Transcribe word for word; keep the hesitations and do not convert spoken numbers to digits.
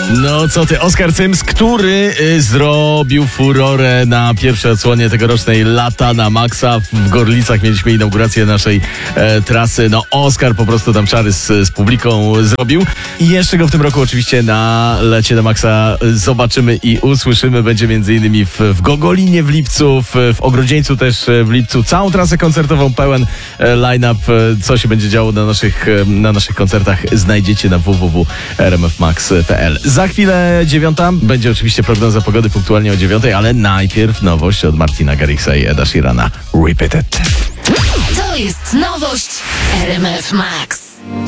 No co ty, Oskar Cyms, który y, zrobił furorę na pierwszej odsłonie tegorocznej Lata na Maxa. W Gorlicach mieliśmy inaugurację naszej e, trasy. No Oskar po prostu tam czary z, z publiką zrobił. I jeszcze go w tym roku oczywiście na Lecie na Maxa zobaczymy i usłyszymy. Będzie między innymi w, w Gogolinie w lipcu, w, w Ogrodzieńcu też w lipcu. Całą trasę koncertową, pełen e, line-up. E, co się będzie działo na naszych, e, na naszych koncertach znajdziecie na w w w kropka r m f max kropka p l. Za chwilę dziewiąta. Będzie oczywiście prognoza pogody punktualnie o dziewiątej, ale najpierw nowość od Martina Garrixa i Eda Sheerana. Repeat it. To jest nowość R M F Max.